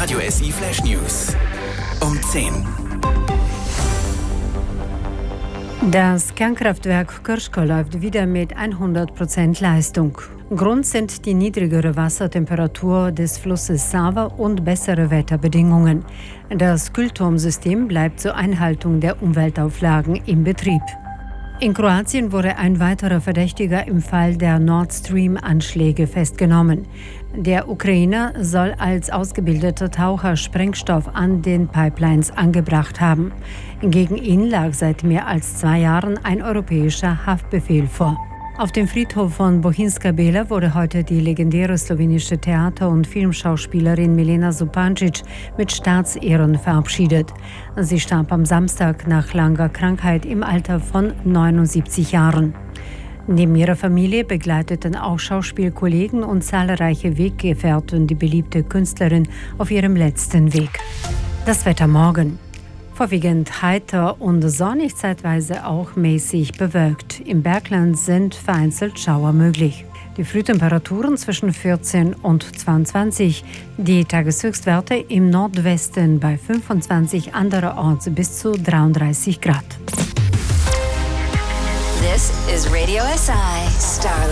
Radio SI Flash News um 10. Das Kernkraftwerk Krško läuft wieder mit 100% Leistung. Grund sind die niedrigere Wassertemperatur des Flusses Sava und bessere Wetterbedingungen. Das Kühlturmsystem bleibt zur Einhaltung der Umweltauflagen im Betrieb. In Kroatien wurde ein weiterer Verdächtiger im Fall der Nord Stream-Anschläge festgenommen. Der Ukrainer soll als ausgebildeter Taucher Sprengstoff an den Pipelines angebracht haben. Gegen ihn lag seit mehr als 2 Jahren ein europäischer Haftbefehl vor. Auf dem Friedhof von Bohinjska Bela wurde heute die legendäre slowenische Theater- und Filmschauspielerin Milena Zupančić mit Staatsehren verabschiedet. Sie starb am Samstag nach langer Krankheit im Alter von 79 Jahren. Neben ihrer Familie begleiteten auch Schauspielkollegen und zahlreiche Weggefährten die beliebte Künstlerin auf ihrem letzten Weg. Das Wetter morgen. Vorwiegend heiter und sonnig, zeitweise auch mäßig bewölkt. Im Bergland sind vereinzelt Schauer möglich. Die Frühtemperaturen zwischen 14 und 22. Die Tageshöchstwerte im Nordwesten bei 25, anderorts bis zu 33 Grad. This is Radio SI Starlight.